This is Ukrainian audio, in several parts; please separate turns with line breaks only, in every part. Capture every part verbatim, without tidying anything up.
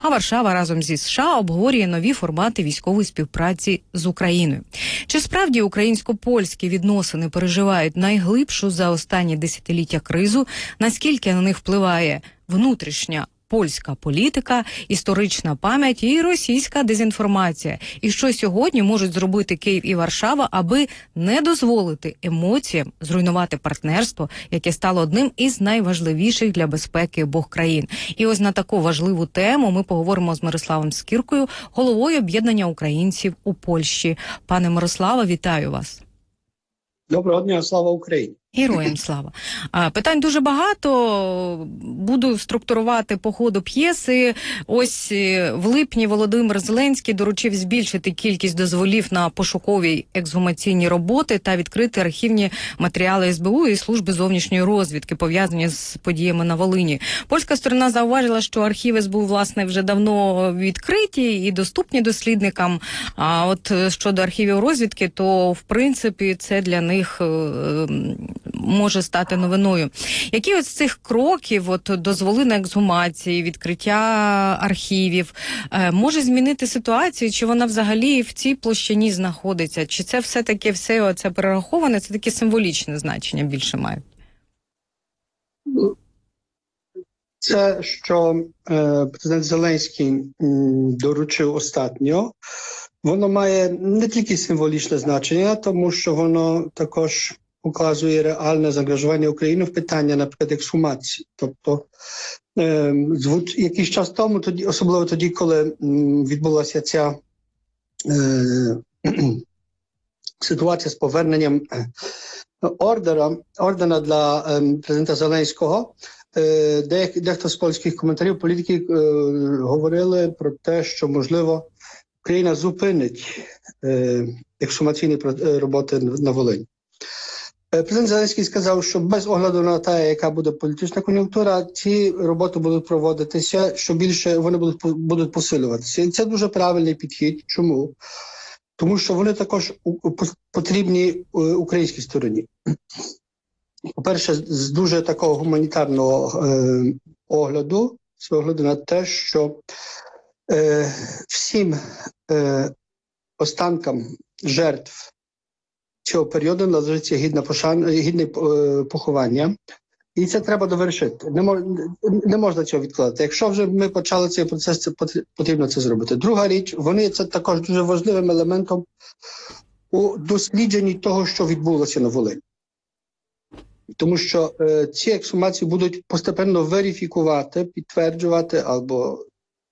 А Варшава разом зі США обговорює нові формати військової співпраці з Україною. Чи справді українсько-польські відносини переживають найглибшу за останні десятиліття кризу? Наскільки на них впливає внутрішня польська політика, історична пам'ять і російська дезінформація? І що сьогодні можуть зробити Київ і Варшава, аби не дозволити емоціям зруйнувати партнерство, яке стало одним із найважливіших для безпеки обох країн? І ось на таку важливу тему ми поговоримо з Мирославом Скіркою, головою об'єднання українців у Польщі. Пане Мирославе, вітаю вас.
Доброго дня, слава Україні.
Героям слава. Питань дуже багато. Буду структурувати по ходу п'єси. Ось в липні Володимир Зеленський доручив збільшити кількість дозволів на пошукові ексгумаційні роботи та відкрити архівні матеріали ес бе у і служби зовнішньої розвідки, пов'язані з подіями на Волині. Польська сторона зауважила, що архіви ес бе у, власне, вже давно відкриті і доступні дослідникам. А от щодо архівів розвідки, то, в принципі, це для них може стати новиною. Які ось з цих кроків, от дозволи на ексгумації, відкриття архівів, е, може змінити ситуацію, чи вона взагалі в цій площині знаходиться? Чи це все-таки все оце перераховане, це таке символічне значення більше має?
Це, що е, президент Зеленський м, доручив останньо, воно має не тільки символічне значення, тому що воно також указує реальне заангажування України в питання, наприклад, ексгумації. Тобто, е, звуч, якийсь час тому, тоді, особливо тоді, коли м, відбулася ця е, ситуація з поверненням ордера, ордена для е, президента Зеленського, е, де, дехто з польських коментарів, політики е, говорили про те, що, можливо, Україна зупинить е, ексгумаційні роботи на Волині. Президент Зеленський сказав, що без огляду на те, яка буде політична кон'юнктура, ці роботи будуть проводитися, що більше вони будуть, будуть посилюватися. І це дуже правильний підхід. Чому? Тому що вони також потрібні українській стороні. По-перше, з дуже такого гуманітарного е, огляду, з огляду на те, що е, всім е, останкам жертв цього періоду належить гідне, пошан... гідне е, поховання. І це треба довершити. Не, мож... не можна цього відкладати. Якщо вже ми почали цей процес, це потрібно це зробити. Друга річ, вони це також дуже важливим елементом у дослідженні того, що відбулося на Волині. Тому що е, ці ексгумації будуть постепенно верифікувати, підтверджувати або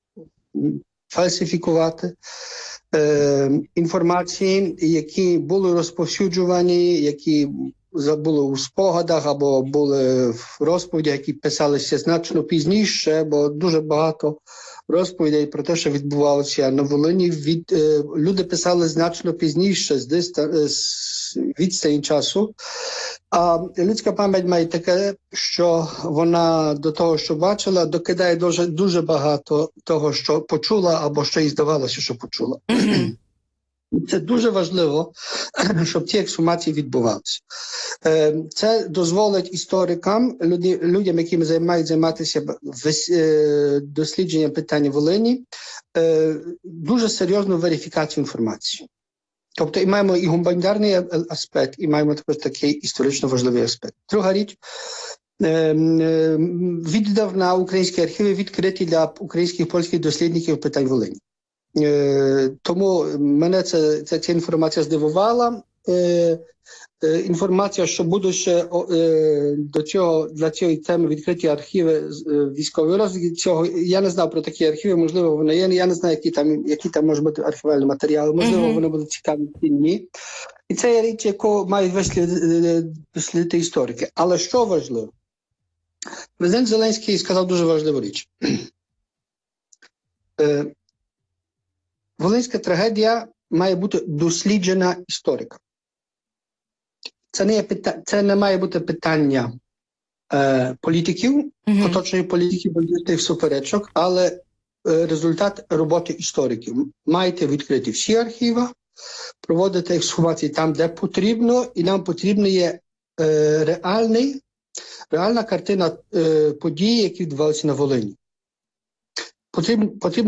фальсифікувати Е, інформації, які були розповсюджувані, які були у спогадах або були в розповідях, які писалися значно пізніше, бо дуже багато розповідей про те, що відбувалося на Волині, від, е, люди писали значно пізніше, з, диста, з відстані часу. А людська пам'ять має таке, що вона до того, що бачила, докидає дуже, дуже багато того, що почула, або що їй здавалося, що почула. Mm-hmm. Це дуже важливо, щоб ці ексгумації відбувалися. Це дозволить історикам, людям, які мають займатися дослідженням питання Волині, дуже серйозну верифікацію інформації. Тобто і маємо і гуманітарний аспект, і маємо також такий історично важливий аспект. Друга річ, віддавна українські архіви відкриті для українських польських дослідників питань Волині. Тому мене це, це, ця інформація здивувала. Інформація, що будуть ще до цього, для цієї теми відкриті архіви військової розвідки, цього я не знав про такі архіви, можливо, вони є, я не знаю, які там, які там можуть бути архівальні матеріали, можливо, mm-hmm. вони будуть цікаві, ні. І це є річ, яку мають дослідити історики. Але що важливо? Президент Зеленський сказав дуже важливу річ. Волинська трагедія має бути досліджена істориками. Це не, є пита... це не має бути питання е, політиків, mm-hmm. оточної політики, політичних суперечок, але е, результат роботи істориків. Маєте відкрити всі архіви, проводити ексгумації там, де потрібно, і нам потрібна є е, реальний, реальна картина е, подій, які відбувалися на Волині. потрібно, потрібно